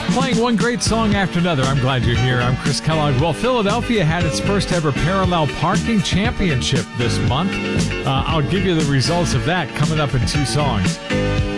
Playing one great song after another. I'm glad you're here. I'm Chris Kellogg. Well, Philadelphia had its first ever parallel parking championship this month. I'll give you the results of that coming up in two songs.